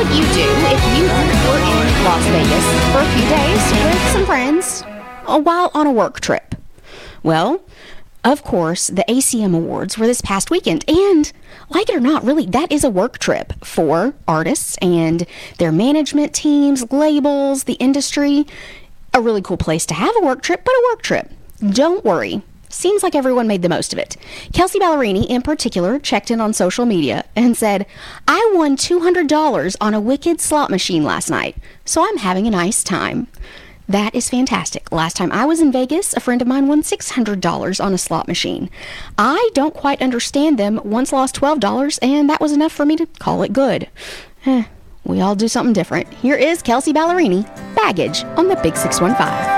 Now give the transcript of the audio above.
would you do if you were in Las Vegas for a few days with some friends while on a work trip? Well, of course, the ACM Awards were this past weekend, and like it or not, really, that is a work trip for artists and their management teams, labels, the industry. A really cool place to have a work trip, but a work trip. Don't worry. Seems like everyone made the most of it. Kelsea Ballerini, in particular, checked in on social media and said, "I won $200 on a wicked slot machine last night, so I'm having a nice time." That is fantastic. Last time I was in Vegas, a friend of mine won $600 on a slot machine. I don't quite understand them. Once lost $12, and that was enough for me to call it good. We all do something different. Here is Kelsea Ballerini, Baggage, on the Big 615.